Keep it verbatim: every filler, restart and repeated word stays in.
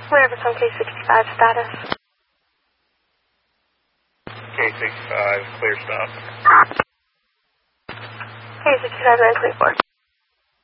Wherever some K sixty-five status. K sixty-five, clear stop. K sixty-five, nine twenty-four.